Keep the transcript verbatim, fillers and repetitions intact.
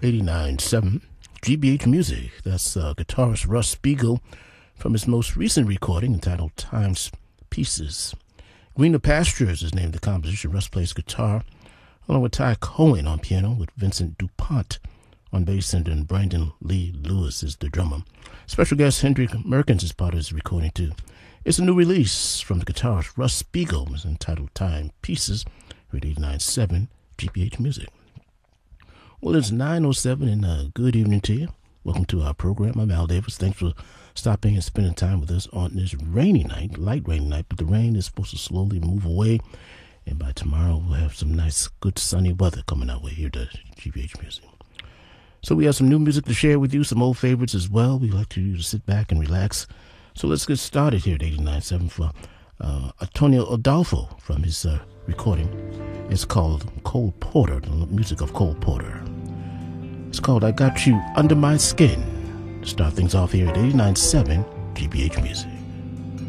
eighty-nine point seven G B H Music. That's uh, guitarist Russ Spiegel from his most recent recording entitled Time's Pieces. Greener Pastures is named the composition. Russ plays guitar along with Ty Cohen on piano, with Vincent DuPont on bass, and then Brandon Lee Lewis is the drummer. Special guest Hendrik Merkens is part of his recording too. It's a new release from the guitarist Russ Spiegel. It's entitled Time Pieces, at eighty-nine point seven G B H Music. Well, it's nine oh seven, and uh, good evening to you. Welcome to our program. I'm Al Davis. Thanks for stopping and spending time with us on this rainy night, light rainy night, but the rain is supposed to slowly move away, and by tomorrow we'll have some nice, good sunny weather coming our way here to G B H Music. So we have some new music to share with you, some old favorites as well. We like you to sit back and relax. So let's get started here at eighty-nine point seven for uh, Antonio Adolfo from his uh, recording. It's called Cole Porter, the music of Cole Porter. It's called I Got You Under My Skin. To start things off here at eighty-nine point seven G B H Music.